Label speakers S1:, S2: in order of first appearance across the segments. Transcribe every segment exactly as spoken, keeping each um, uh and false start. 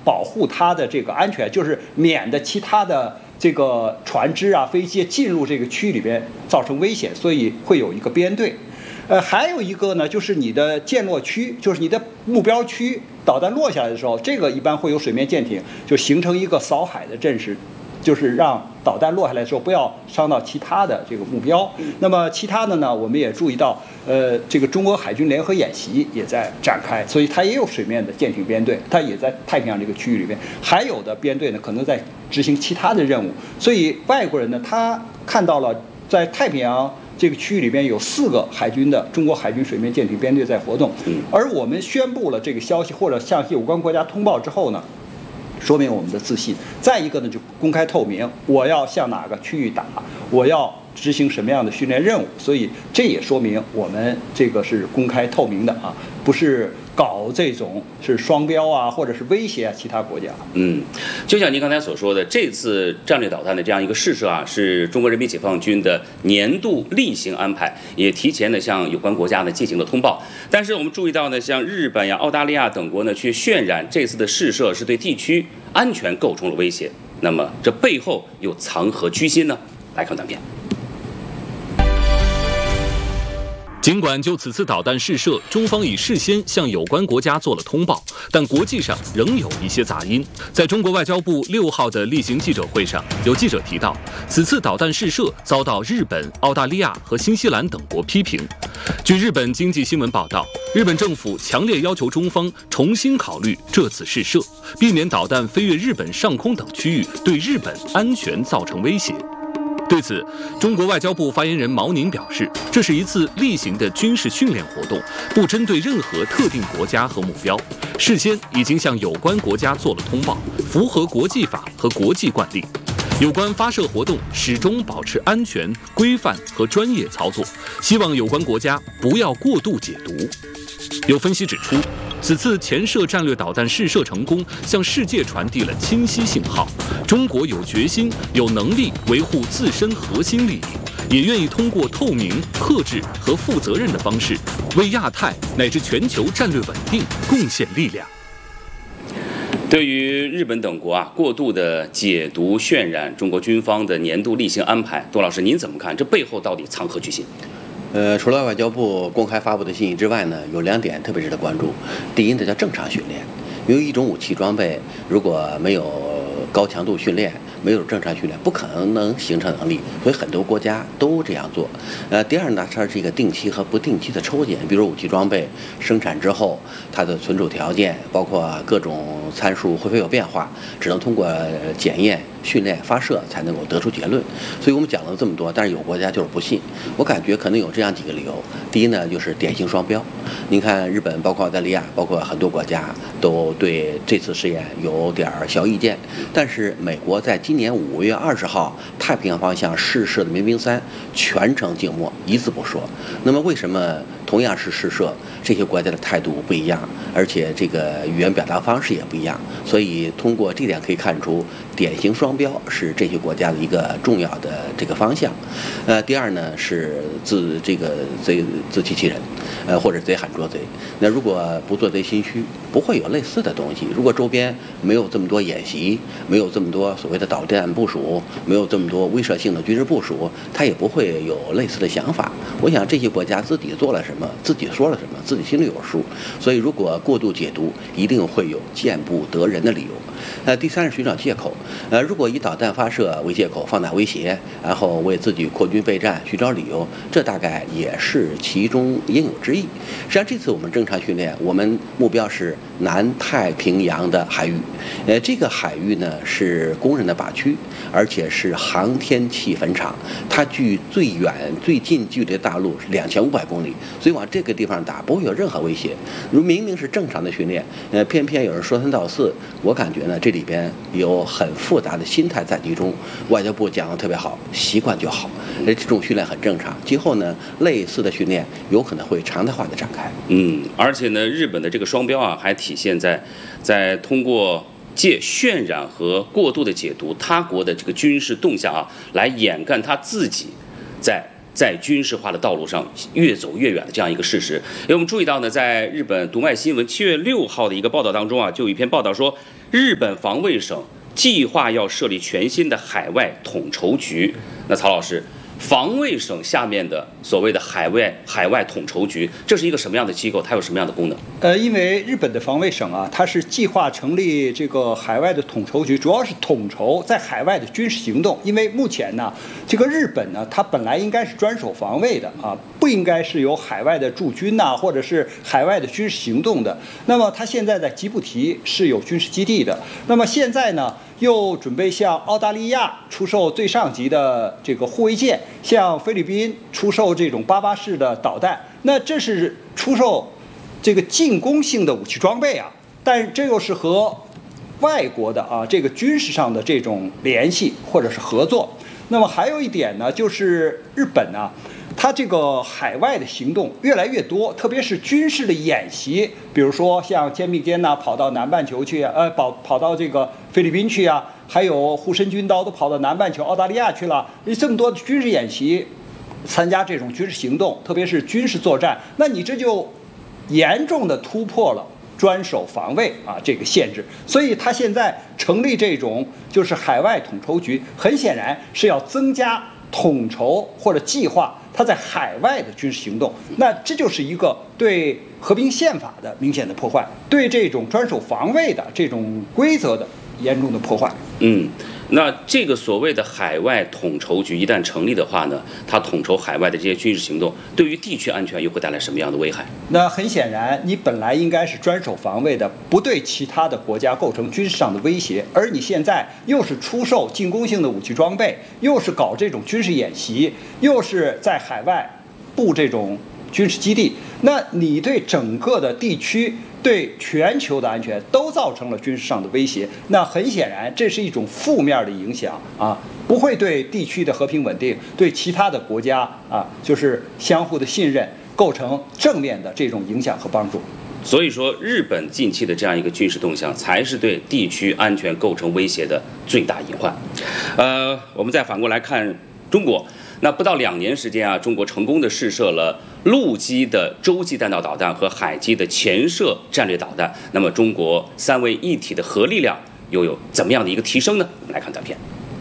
S1: 保护它的这个安全，就是免得其他的这个船只啊、飞机进入这个区域里边造成危险，所以会有一个编队。呃，还有一个呢，就是你的降落区，就是你的目标区，导弹落下来的时候，这个一般会有水面舰艇，就形成一个扫海的阵势，就是让导弹落下来的时候不要伤到其他的这个目标。那么其他的呢，我们也注意到，呃，这个中国海军联合演习也在展开，所以它也有水面的舰艇编队，它也在太平洋这个区域里面，还有的编队呢可能在执行其他的任务。所以外国人呢，他看到了在太平洋这个区域里边有四个海军的中国海军水面舰艇编队在活动，而我们宣布了这个消息或者向有关国家通报之后呢，说明我们的自信。再一个呢，就公开透明，我要向哪个区域打，我要执行什么样的训练任务，所以这也说明我们这个是公开透明的啊，不是搞这种是双标啊，或者是威胁啊其他国家。
S2: 嗯，就像您刚才所说的，这次战略导弹的这样一个试射啊，是中国人民解放军的年度例行安排，也提前的向有关国家呢进行了通报。但是我们注意到呢，像日本呀、澳大利亚等国呢，却渲染这次的试射是对地区安全构成了威胁。那么这背后又藏何居心呢？来看短片。
S3: 尽管就此次导弹试射，中方已事先向有关国家做了通报，但国际上仍有一些杂音。在中国外交部六号的例行记者会上，有记者提到，此次导弹试射遭到日本、澳大利亚和新西兰等国批评。据日本经济新闻报道，日本政府强烈要求中方重新考虑这次试射，避免导弹飞越日本上空等区域对日本安全造成威胁。对此，中国外交部发言人毛宁表示，这是一次例行的军事训练活动，不针对任何特定国家和目标，事先已经向有关国家做了通报，符合国际法和国际惯例。有关发射活动始终保持安全、规范和专业操作，希望有关国家不要过度解读。有分析指出，此次前射战略导弹试射成功，向世界传递了清晰信号：中国有决心、有能力维护自身核心利益，也愿意通过透明、克制和负责任的方式，为亚太乃至全球战略稳定贡献力量。
S2: 对于日本等国啊过度的解读渲染中国军方的年度例行安排，杜老师您怎么看？这背后到底藏何居心？
S4: 呃，除了外交部公开发布的信息之外呢，有两点特别值得关注。第一呢，叫正常训练，因为一种武器装备如果没有高强度训练，没有正常训练，不可能能形成能力，所以很多国家都这样做。呃，第二呢，它是一个定期和不定期的抽检，比如武器装备生产之后，它的存储条件，包括各种参数会不会有变化，只能通过检验、训练、发射才能够得出结论。所以我们讲了这么多，但是有国家就是不信。我感觉可能有这样几个理由。第一呢，就是典型双标。您看日本，包括澳大利亚，包括很多国家都对这次试验有点小意见，但是美国在今年五月二十号太平洋方向试射的民兵三全程静默，一字不说。那么为什么同样是试射，这些国家的态度不一样，而且这个语言表达方式也不一样？所以通过这点可以看出，典型双标是这些国家的一个重要的这个方向。呃，第二呢是自这个贼自欺欺人，呃或者贼喊捉贼。那如果不做贼心虚，不会有类似的东西。如果周边没有这么多演习，没有这么多所谓的导弹部署，没有这么多威慑性的军事部署，他也不会有类似的想法。我想这些国家自己做了什么，自己说了什么，自己心里有数。所以如果过度解读，一定会有见不得人的理由。呃，第三是寻找借口。呃，如果以导弹发射为借口放大威胁，然后为自己扩军备战寻找理由，这大概也是其中应有之义。实际上这次我们正常训练，我们目标是南太平洋的海域。呃，这个海域呢是公认的靶区，而且是航天器坟场，它距最远最近距离的大陆是两千五百公里，所以往这个地方打不会有任何威胁。如明明是正常的训练，呃，偏偏有人说三道四，我感觉呢这里边有很复杂的心态在其中。外交部讲的特别好，习惯就好，呃，这种训练很正常。今后呢，类似的训练有可能会常态化的展开。
S2: 嗯，而且呢，日本的这个双标啊，还体现在在通过借渲染和过度的解读他国的这个军事动向啊，来掩盖他自己在在军事化的道路上越走越远的这样一个事实。因为我们注意到呢，在日本读卖新闻七月六号的一个报道当中啊，就有一篇报道说，日本防卫省计划要设立全新的海外统筹局。那曹老师，防卫省下面的所谓的海外海外统筹局，这是一个什么样的机构？它有什么样的功能？
S1: 呃，因为日本的防卫省啊，它是计划成立这个海外的统筹局，主要是统筹在海外的军事行动。因为目前呢，这个日本呢，它本来应该是专守防卫的啊，不应该是有海外的驻军呐、啊，或者是海外的军事行动的。那么它现在在吉布提是有军事基地的。那么现在呢，又准备向澳大利亚出售最上级的这个护卫舰，向菲律宾出售这种八八式的导弹。那这是出售这个进攻性的武器装备啊，但这又是和外国的啊这个军事上的这种联系或者是合作。那么还有一点呢，就是日本呢、啊，它这个海外的行动越来越多，特别是军事的演习，比如说像肩并肩呐、啊，跑到南半球去，呃，跑跑到这个菲律宾去啊，还有护身军刀都跑到南半球澳大利亚去了，这么多的军事演习，参加这种军事行动，特别是军事作战，那你这就严重的突破了专守防卫啊这个限制。所以他现在成立这种就是海外统筹局，很显然是要增加统筹或者计划它在海外的军事行动。那这就是一个对和平宪法的明显的破坏，对这种专守防卫的这种规则的严重的破坏。
S2: 嗯，那这个所谓的海外统筹局一旦成立的话呢，它统筹海外的这些军事行动，对于地区安全又会带来什么样的危害？
S1: 那很显然，你本来应该是专守防卫的，不对其他的国家构成军事上的威胁，而你现在又是出售进攻性的武器装备，又是搞这种军事演习，又是在海外布这种军事基地，那你对整个的地区、对全球的安全都造成了军事上的威胁。那很显然，这是一种负面的影响啊，不会对地区的和平稳定、对其他的国家啊，就是相互的信任构成正面的这种影响和帮助。
S2: 所以说，日本近期的这样一个军事动向，才是对地区安全构成威胁的最大隐患。呃，我们再反过来看中国。那不到两年时间啊，中国成功的试射了陆基的洲际弹道导弹和海基的潜射战略导弹。那么，中国三位一体的核力量又有怎么样的一个提升呢？我们来看短片。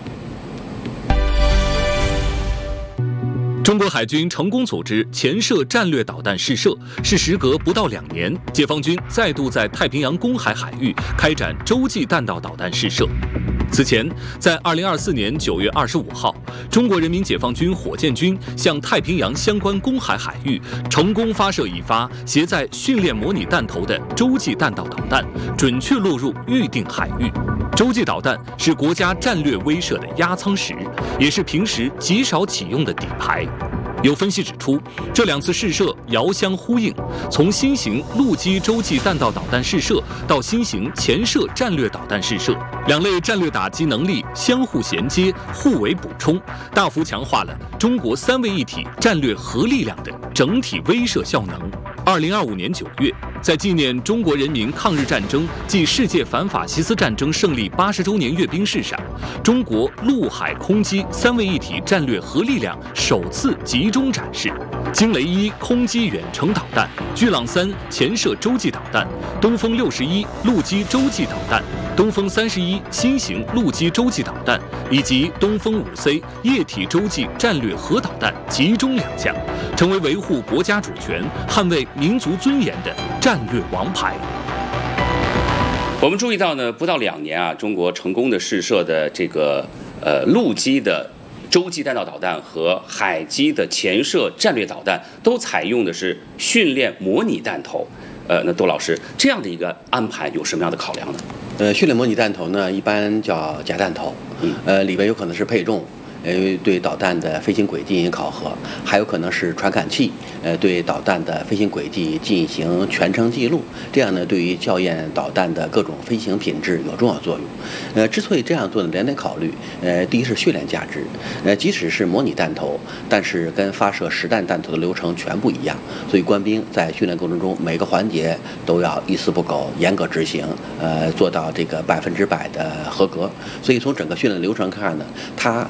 S3: 中国海军成功组织潜射战略导弹试射，是时隔不到两年，解放军再度在太平洋公海海域开展洲际弹道导弹试射。此前，在二零二四年九月二十五号，中国人民解放军火箭军向太平洋相关公海海域成功发射一发携在训练模拟弹头的洲际弹道导弹，准确落入预定海域。洲际导弹是国家战略威慑的压舱石，也是平时极少启用的底牌。有分析指出，这两次试射遥相呼应，从新型陆基洲际弹道导弹试射到新型潜射战略导弹试射，两类战略打击能力相互衔接、互为补充，大幅强化了中国三位一体战略核力量的整体威慑效能。二零二五年九月，在纪念中国人民抗日战争暨世界反法西斯战争胜利八十周年阅兵式上，中国陆海空基三位一体战略核力量首次集中展示。惊雷一空基远程导弹、巨浪三潜射洲际导弹、东风六十一陆基洲际导弹、东风三十一新型陆基洲际导弹以及东风五 C 液体洲际战略核导弹集中亮相，成为维护国家主权、捍卫民族尊严的战略王牌。
S2: 我们注意到呢，不到两年啊，中国成功的试射的这个呃陆基的洲际弹道导弹和海基的潜射战略导弹，都采用的是训练模拟弹头。呃，那窦老师，这样的一个安排有什么样的考量呢？
S4: 呃，训练模拟弹头呢，一般叫假弹头，
S2: 嗯，
S4: 呃，里边有可能是配重。呃，对导弹的飞行轨迹进行考核，还有可能是传感器，呃，对导弹的飞行轨迹进行全程记录，这样呢，对于校验导弹的各种飞行品质有重要作用。呃，之所以这样做呢，两点考虑，呃，第一是训练价值，呃，即使是模拟弹头，但是跟发射实弹弹头的流程全不一样，所以官兵在训练过程中每个环节都要一丝不苟，严格执行，呃，做到这个百分之百的合格。所以从整个训练流程看呢，它和实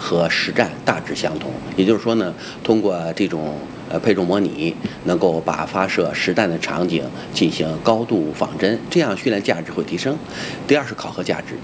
S4: 实战大致相同。也就是说呢，通过这种呃配重模拟，能够把发射实弹的场景进行高度仿真，这样训练价值会提升。第二是考核价值，